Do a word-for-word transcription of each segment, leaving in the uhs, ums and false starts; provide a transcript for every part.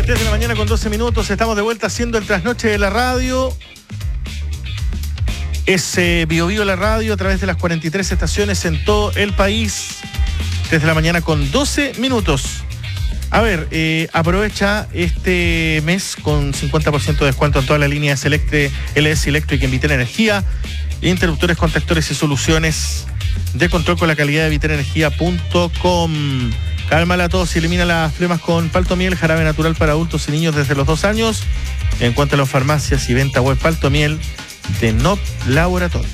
tres de la mañana con doce minutos, estamos de vuelta haciendo el trasnoche de la radio. Es eh, Bio Bio la radio a través de las cuarenta y tres estaciones en todo el país. tres de la mañana con doce minutos. A ver, eh, aprovecha este mes con cincuenta por ciento de descuento en toda la línea Selectre, L S Electric en Vitel Energía, interruptores, contactores y soluciones de control con la calidad de vitel energía punto com. Calma la tos y elimina las flemas con Paltomiel, jarabe natural para adultos y niños desde los dos años. Encuéntralo en farmacias y venta web Paltomiel de N O P Laboratorios.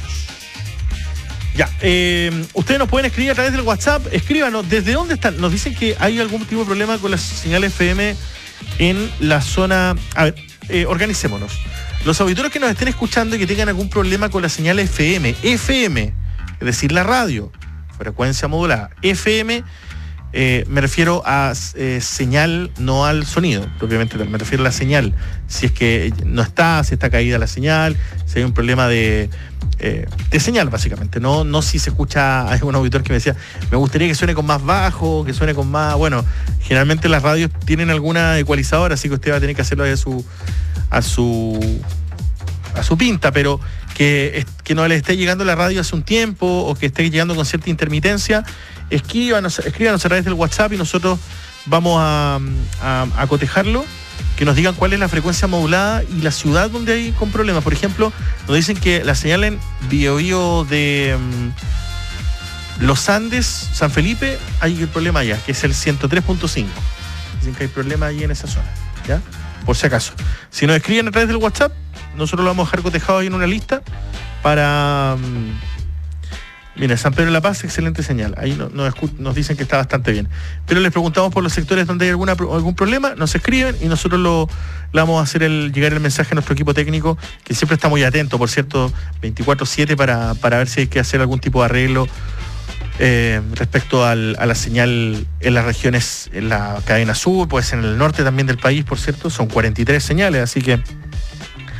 Ya, eh, ustedes nos pueden escribir a través del WhatsApp. Escríbanos, ¿desde dónde están? Nos dicen que hay algún tipo de problema con la señal F M en la zona. A ver, eh, organicémonos. Los auditores que nos estén escuchando y que tengan algún problema con la señal F M, F M, es decir, la radio, frecuencia modulada, F M. Eh, me refiero a eh, señal, no al sonido, propiamente me refiero a la señal. Si es que no está, si está caída la señal, si hay un problema de, eh, de señal, básicamente. No, no si se escucha, hay un auditor que me decía, me gustaría que suene con más bajo, que suene con más. Bueno, generalmente las radios tienen alguna ecualizadora, así que usted va a tener que hacerlo a su, a su, a su pinta, pero que, que no le esté llegando la radio hace un tiempo o que esté llegando con cierta intermitencia, escríbanos, escríbanos a través del WhatsApp y nosotros vamos a, a, a cotejarlo, que nos digan cuál es la frecuencia modulada y la ciudad donde hay con problemas. Por ejemplo, nos dicen que la señal en Bio Bio de um, Los Andes, San Felipe, hay el problema allá, que es el ciento tres punto cinco. Dicen que hay problema allí en esa zona, ¿ya? Por si acaso. Si nos escriben a través del WhatsApp, nosotros lo vamos a dejar cotejado ahí en una lista para... Um, Mira, San Pedro de la Paz, excelente señal. Ahí no, no, nos dicen que está bastante bien. Pero les preguntamos por los sectores donde hay alguna, algún problema, nos escriben y nosotros lo, le vamos a hacer el, llegar el mensaje a nuestro equipo técnico, que siempre está muy atento, por cierto, veinticuatro siete para, para ver si hay que hacer algún tipo de arreglo eh, respecto al, a la señal en las regiones, en la cadena sur, pues en el norte también del país, por cierto, son cuarenta y tres señales, así que